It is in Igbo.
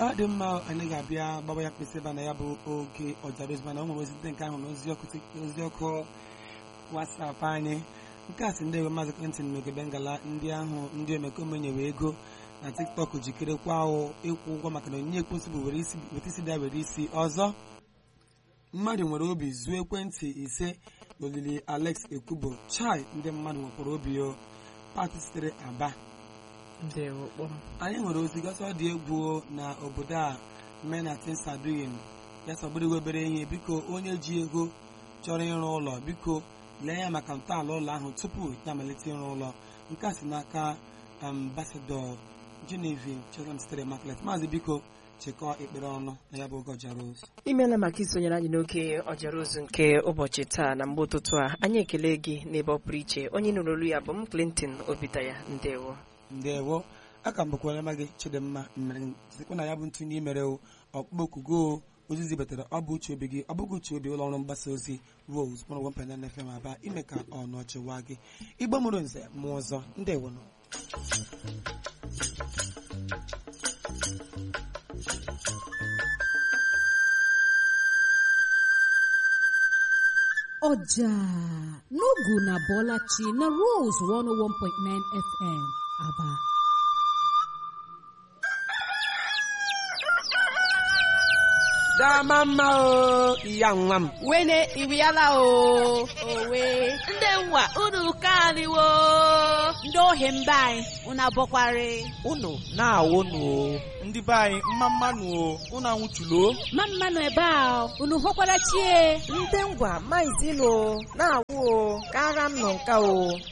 ọ dị mma anyị ga-abịa gbaba ya mkpịsị ebe na ya bụ oge ọjara ozi mana o nwere ozi nke ahụ na ozi ọkụ WhatsApp anyị nke a si ndị ewe maazị Clinton n'ogebe ngala ndị ahụ ndị omekome nyewe ego na TikTok jikere kwa ịkwụ ụgwọ maka na onyinye ekwensu bụ weta isi da were isi ọzọ mmadụ nwere obi zuo ekwentị ise n'olili Alex Ekubo chai ndị mmadụ nwekwara obi o pati sitere Aba anyị nwere ozi gasị ọ dị egwu na obodo a menatin saduin ya sọgbụrụ obere ihe biko onye ji ego chọrọ ịrụ ụlọ biko lee ya maka ntọala ụlọ ahụ tupu ya amalite ịrụ ụlọ nke a si n'aka ambasadọ Genevieve Cheslam sitere Maklet maazị biko chekọọ ekpere ọnụ na ya bụ oge ọjara ozi imeela maka isonyere anyị n'oge ọjara ozi nke ụbọchị taa na mgbe ụtụtụ a anyị ekele gị n'ebe ọ pụrụ iche onye nụrụ olu ya bụ m Clinton Obitaya ndewo aka mgbekwara ma gị Chidimma mmere sikwa na ya bụ ntụnye imere ọkpụkpọkugo ozizi betara ọ bụ uche obi gị ọ bụghị uche obi ụlọ ọrụ mgbasa ozi Rose 101.9 FM Aba ime ka ọ nọchiwa gị Igbo mụrụ nze mụ ọzọ ndewo ọjà n'ogu na Bọlachi na Rose 101.9 FM Aba dama mma o iya nwa m wene iriala o owe ndị nwa unu kaniwo ndị ohi mba anyị unu abọkwari unu na-awụnụ ndị be anyị mmanụ o unu anwụchulo mmanụ ebe a unu hụkwara chie ndị ngwa maizilo na-awụ o kara m nọ nka o